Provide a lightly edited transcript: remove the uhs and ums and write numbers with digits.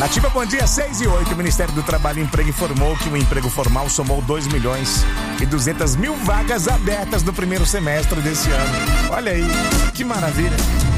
Nativa, bom dia, 6:08. O Ministério do Trabalho e Emprego informou que o emprego formal somou 2.200.000 vagas abertas no primeiro semestre desse ano. Olha aí, que maravilha.